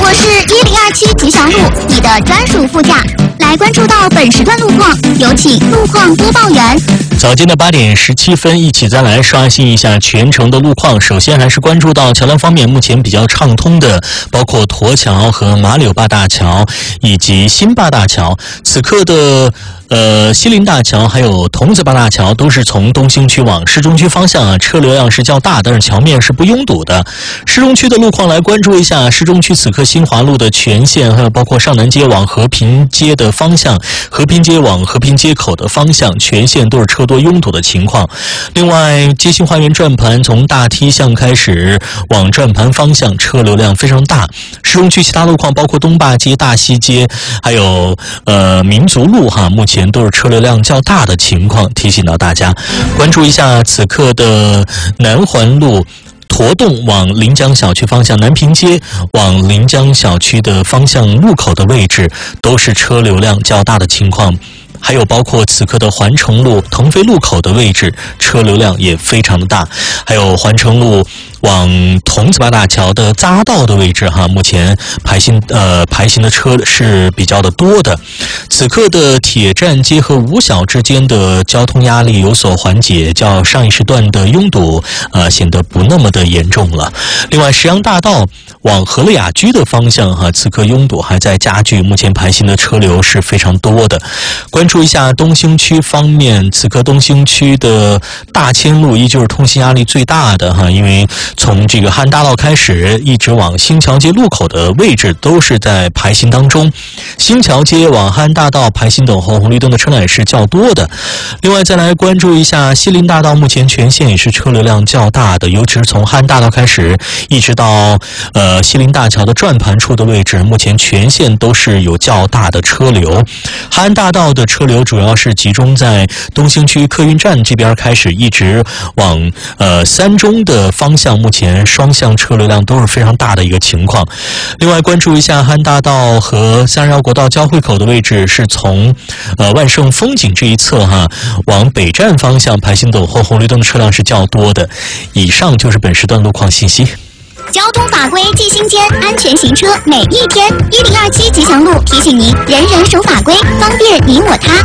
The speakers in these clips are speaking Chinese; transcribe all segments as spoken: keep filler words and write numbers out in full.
我是一零二七吉祥路，你的专属副驾。来关注到本时段路况，有请路况播报员。 早间的八点十七分，一起再来刷新一下全程的路况。首先还是关注到桥梁方面，目前比较畅通的，包括驼桥和马柳坝大桥以及新坝大桥。此刻的呃西林大桥还有桐子坝大桥都是从东兴区往市中区方向啊，车流量是较大，但是桥面是不拥堵的。市中区的路况来关注一下，市中区此刻新华路的全线，还有包括上南街往和平街的方向，和平街往和平街口的方向，全线都是车多拥堵的情况。另外，街心花园转盘从大梯巷开始往转盘方向，车流量非常大。市中区其他路况包括东坝街、大西街，还有呃民族路哈，目前都是车流量较大的情况，提醒到大家关注一下此刻的南环路。驼洞往临江小区方向，南平街往临江小区的方向路口的位置都是车流量较大的情况。还有包括此刻的环城路腾飞路口的位置，车流量也非常的大。还有环城路往桐子坝大桥的匝道的位置哈，目前排行呃排行的车是比较的多的。此刻的铁站街和五小之间的交通压力有所缓解，较上一时段的拥堵呃显得不那么的严重了。另外，石阳大道往和乐雅居的方向哈，此刻拥堵还在加剧，目前排行的车流是非常多的。关注一下东兴区方面，此刻东兴区的大千路依旧是通行压力最大的哈，因为从这个汉大道开始，一直往新桥街路口的位置都是在排行当中。新桥街往汉大道排行等候红绿灯的车辆也是较多的。另外，再来关注一下西林大道，目前全线也是车流量较大的，尤其是从汉大道开始，一直到呃西林大桥的转盘处的位置，目前全线都是有较大的车流。汉大道的车流主要是集中在东兴区客运站这边开始，一直往呃三中的方向，目前双向车流量都是非常大的一个情况。另外，关注一下汉大道和三十二国道交汇口的位置，是从呃万盛风景这一侧哈往北站方向排行等候红绿灯的车辆是较多的。以上就是本时段路况信息。 交通法规记心间，安全行车每一天。一零二七吉祥路提醒您，人人守法规，方便你我他。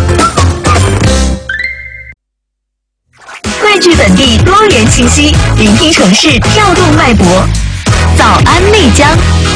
汇聚本地多元信息，聆听城市跳动脉搏。早安丽江。